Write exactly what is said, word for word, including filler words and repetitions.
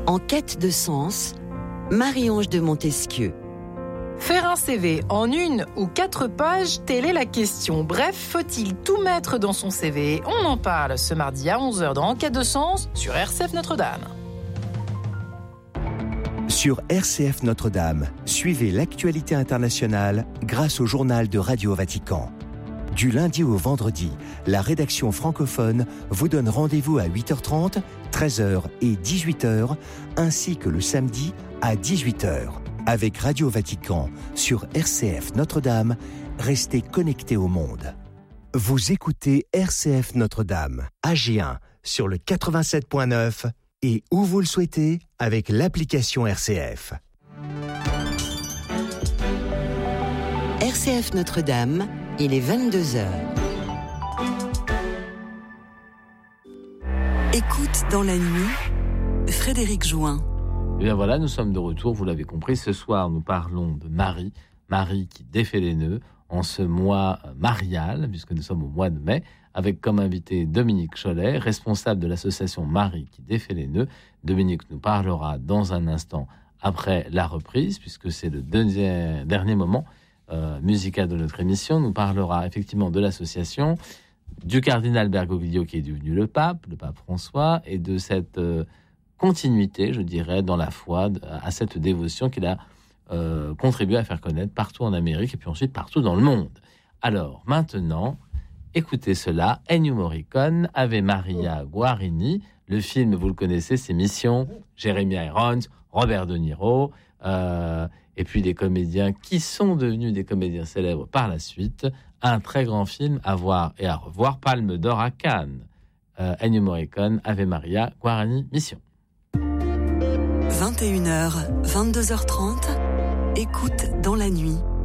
En quête de sens, Marie-Ange de Montesquieu. Faire un C V en une ou quatre pages, telle est la question. Bref, faut-il tout mettre dans son C V ? On en parle ce mardi à onze heures dans En quête de sens sur R C F Notre-Dame. Sur R C F Notre-Dame, suivez l'actualité internationale grâce au journal de Radio Vatican. Du lundi au vendredi, la rédaction francophone vous donne rendez-vous à huit heures trente, treize heures et dix-huit heures, ainsi que le samedi à dix-huit heures. Avec Radio Vatican sur R C F Notre-Dame, restez connectés au monde. Vous écoutez R C F Notre-Dame, A G un sur le quatre-vingt-sept point neuf et où vous le souhaitez avec l'application R C F. R C F Notre-Dame, il est vingt-deux heures. Écoute dans la nuit, Frédéric Join. Et bien voilà, nous sommes de retour, vous l'avez compris. Ce soir, nous parlons de Marie, Marie qui défait les nœuds en ce mois marial, puisque nous sommes au mois de mai, avec comme invité Dominique Cholet, responsable de l'association Marie qui défait les nœuds. Dominique nous parlera dans un instant après la reprise, puisque c'est le deuxième, dernier moment euh, musical de notre émission. Nous parlera effectivement de l'association, du cardinal Bergoglio qui est devenu le pape, le pape François, et de cette... Euh, continuité, je dirais, dans la foi, à cette dévotion qu'il a euh, contribué à faire connaître partout en Amérique et puis ensuite partout dans le monde. Alors, maintenant, écoutez cela, Ennio Morricone, Ave Maria Guarini, le film, vous le connaissez, c'est Mission, Jeremy Irons, Robert De Niro, euh, et puis des comédiens qui sont devenus des comédiens célèbres par la suite. Un très grand film à voir et à revoir, Palme d'Or à Cannes. Euh, Ennio Morricone, Ave Maria Guarini, Mission. vingt et une heures, vingt-deux heures trente, écoute dans la nuit.